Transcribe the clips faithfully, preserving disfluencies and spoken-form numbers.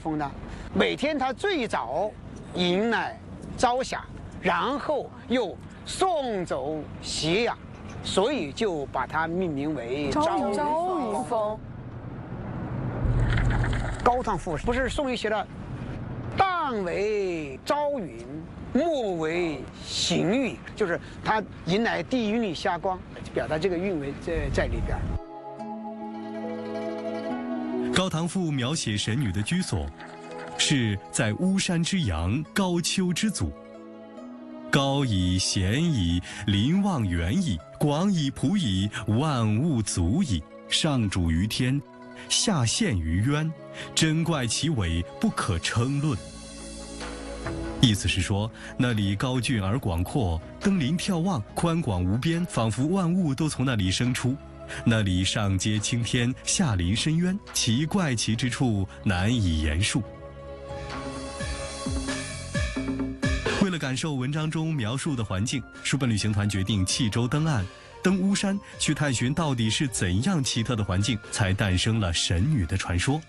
风呢？每天它最早迎来朝霞，然后又送走夕阳，所以就把它命名为朝朝云峰。 高唐赋不是宋玉写的“旦为朝云，暮为行雨”，就是它迎来第一缕霞光，表达这个韵味在在里边。 高唐赋描写神女的居所，是在巫山之阳，高丘之祖。高矣，咸矣，临望远矣，广矣，普矣，万物足矣。上主于天，下陷于渊，珍怪其伟，不可称论。意思是说，那里高峻而广阔，登临眺望，宽广无边，仿佛万物都从那里生出。那里上接青天，下临深渊，其怪奇之处难以言述。为了感受文章中描述的环境，书本旅行团决定弃舟登岸，登巫山去探寻到底是怎样奇特的环境，才诞生了神女的传说。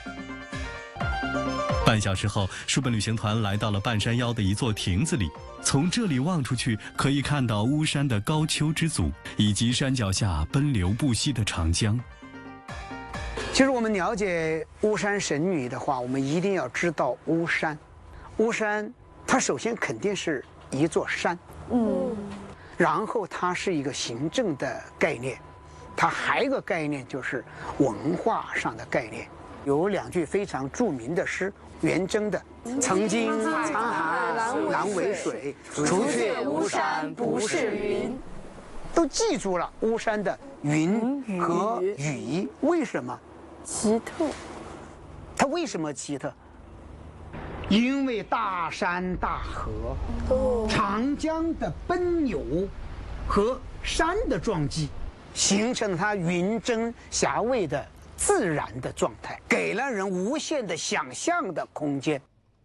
半小时后，书本旅行团来到了半山腰的一座亭子里，从这里望出去，可以看到巫山的高丘之祖，以及山脚下奔流不息的长江。 其实我们了解巫山神女的话，我们一定要知道巫山。巫山它首先肯定是一座山，嗯，然后它是一个行政的概念，它还有一个概念就是文化上的概念。有两句非常著名的诗，元稹的“曾经沧海难为水，除却巫山不是云”，都记住了巫山的云和雨。为什么？ 奇特。 它为什么奇特？因为大山大河，长江的奔流和山的撞击，形成了它云蒸霞蔚的自然的状態，給了人無限的想象的空間。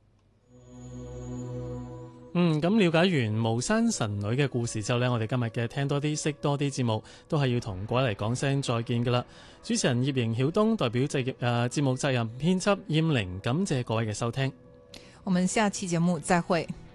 嗯，咁了解完巫山神女嘅故事之後呢，我哋今日嘅聽多啲識多啲節目都係要同各位嚟講聲再見噶啦。主持人葉瑩曉東代表製誒節目責任編輯燕玲，感謝各位嘅收聽。 我們下期節目再會。